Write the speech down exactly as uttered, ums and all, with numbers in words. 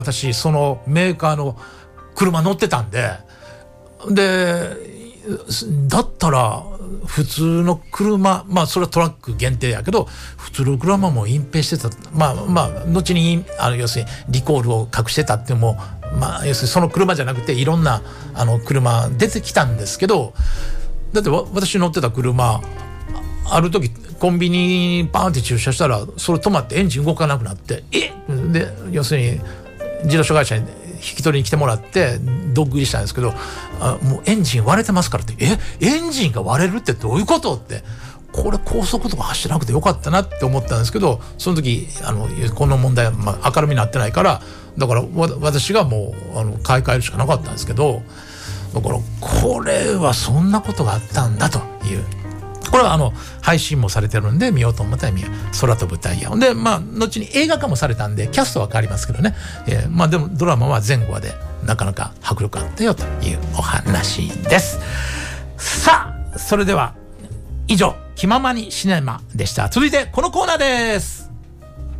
私そのメーカーの車乗ってたんで、でだったら普通の車、まあそれはトラック限定やけど普通の車も隠蔽してた、まあまあ後にあの要するにリコールを隠してたっていうのも、まあ要するにその車じゃなくていろんなあの車出てきたんですけど、だって私乗ってた車ある時コンビニにパーンって駐車したらそれ止まってエンジン動かなくなって、えで要するに自動車会社に引き取りに来てもらってドッグ入りしたんですけど、あもうエンジン割れてますからって、えエンジンが割れるってどういうことって、これ高速とか走らなくてよかったなって思ったんですけど、その時あのこの問題は、まあ、明るみになってないから、だから私がもうあの買い替えるしかなかったんですけど、だからこれはそんなことがあったんだという。これはあの配信もされてるんで見ようと思ったら見よう。空飛ぶタイヤで、まあ後に映画化もされたんでキャストは変わりますけどね、えー、まあでもドラマは前後でなかなか迫力あったよというお話です。さあそれでは以上気ままにシネマでした。続いてこのコーナーです。